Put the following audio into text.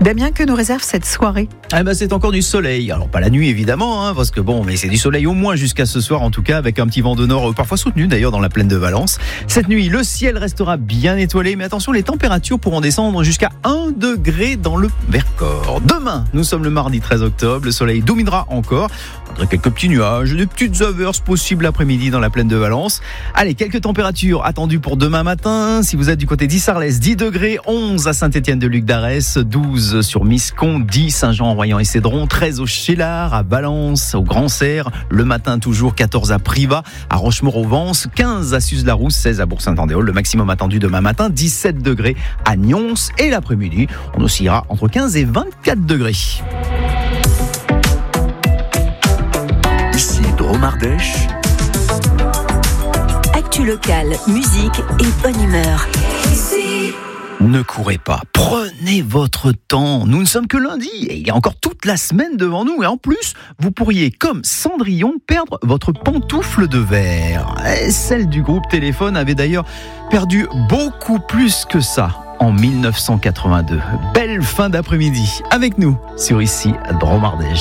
Damien, que nous réserve cette soirée ? C'est encore du soleil. Alors pas la nuit évidemment, parce que mais c'est du soleil au moins jusqu'à ce soir en tout cas, avec un petit vent de nord parfois soutenu d'ailleurs dans la plaine de Valence. Cette nuit, le ciel restera bien étoilé, mais attention, les températures pourront descendre jusqu'à 1 degré dans le Vercors. Demain, nous sommes le mardi 13 octobre, le soleil dominera encore. On dirait quelques petits nuages, des petites averses possibles l'après-midi dans la plaine de Valence. Allez, quelques températures attendues pour demain matin. Si vous êtes du côté d'Issarlès, 10 degrés, 11 à Saint-Étienne-de-Luc d'Arès, 12 sur Miscon, 10 Saint-Jean-en-Royan et Cédron, 13 au Chélard, à Valence, au Grand Serre, le matin toujours 14 à Privas, à Rochemort-au-Vence, 15 à Suse-la-Rousse, 16 à Bourg-Saint-Andéol, le maximum attendu demain matin, 17 degrés à Nyons, et l'après-midi, on oscillera entre 15 et 24 degrés. Ici Dromardèche. Actu locale, musique et bonne humeur. Ne courez pas, prenez votre temps. Nous ne sommes que lundi et il y a encore toute la semaine devant nous. Et en plus, vous pourriez, comme Cendrillon, perdre votre pantoufle de verre. Et celle du groupe Téléphone avait d'ailleurs perdu beaucoup plus que ça en 1982. Belle fin d'après-midi avec nous sur Ici Dromardèche.